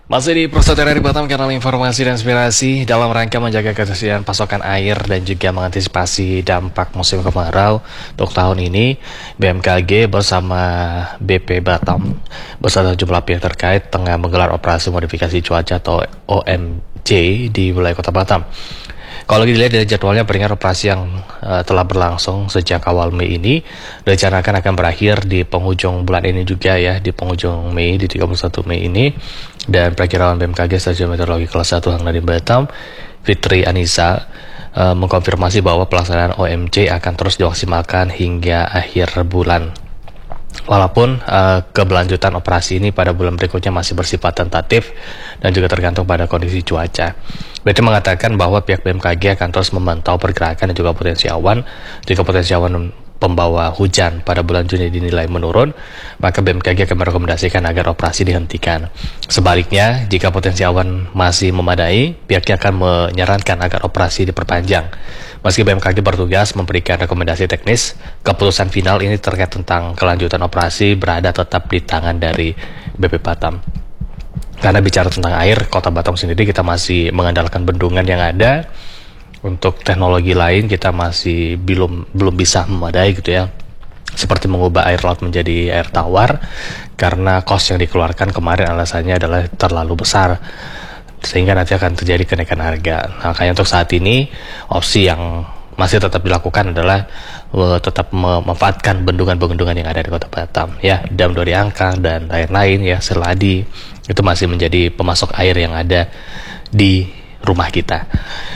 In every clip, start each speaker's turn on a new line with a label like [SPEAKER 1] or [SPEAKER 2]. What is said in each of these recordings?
[SPEAKER 1] Masih di Persaudaraan dari Batam, kanal informasi dan inspirasi dalam rangka menjaga ketersediaan pasokan air dan juga mengantisipasi dampak musim kemarau. Untuk tahun ini, BMKG bersama BP Batam beserta sejumlah pihak terkait tengah menggelar operasi modifikasi cuaca atau OMC di wilayah Kota Batam. Kalau dilihat dari jadwalnya, peringatan operasi yang telah berlangsung sejak awal Mei ini direncanakan akan berakhir di penghujung bulan ini juga ya, di penghujung Mei, di 31 Mei ini. Dan perakiraan BMKG Stasiun Meteorologi Kelas 1 Hang Nadiem Batam, Fitri Anissa, mengkonfirmasi bahwa pelaksanaan OMC akan terus dimaksimalkan hingga akhir bulan. Walaupun keberlanjutan operasi ini pada bulan berikutnya masih bersifat tentatif dan juga tergantung pada kondisi cuaca. Berarti mengatakan bahwa pihak BMKG akan terus memantau pergerakan dan juga potensi awan. Jika potensi awan pembawa hujan pada bulan Juni dinilai menurun, maka BMKG akan merekomendasikan agar operasi dihentikan. Sebaliknya, jika potensi awan masih memadai, pihaknya akan menyarankan agar operasi diperpanjang. Meski BMKG bertugas memberikan rekomendasi teknis, keputusan final ini terkait tentang kelanjutan operasi berada tetap di tangan dari BP Batam. Karena bicara tentang air, Kota Batam sendiri kita masih mengandalkan bendungan yang ada. Untuk teknologi lain kita masih belum bisa memadai gitu ya. Seperti mengubah air laut menjadi air tawar, karena cost yang dikeluarkan kemarin alasannya adalah terlalu besar, sehingga nanti akan terjadi kenaikan harga. Makanya untuk saat ini opsi yang masih tetap dilakukan adalah tetap memanfaatkan bendungan-bendungan yang ada di Kota Batam ya, Dam Dori Angkang dan lain-lain ya, Seladi, itu masih menjadi pemasok air yang ada di rumah kita.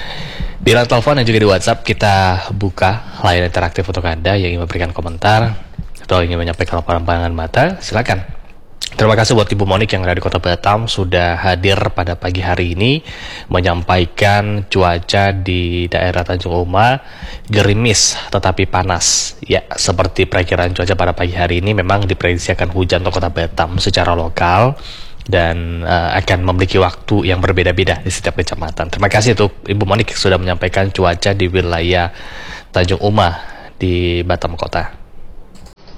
[SPEAKER 1] Di line telepon dan juga di WhatsApp kita buka layar interaktif untuk Anda yang ingin memberikan komentar atau ingin menyampaikan laporan pandangan mata, silakan. Terima kasih buat Ibu Monik yang ada di Kota Batam sudah hadir pada pagi hari ini menyampaikan cuaca di daerah Tanjung Uma gerimis tetapi panas. Ya, seperti perakiraan cuaca pada pagi hari ini memang diprediksi akan hujan untuk Kota Batam secara lokal dan akan memiliki waktu yang berbeda-beda di setiap kecamatan. Terima kasih untuk Ibu Monik sudah menyampaikan cuaca di wilayah Tanjung Uma di Batam Kota.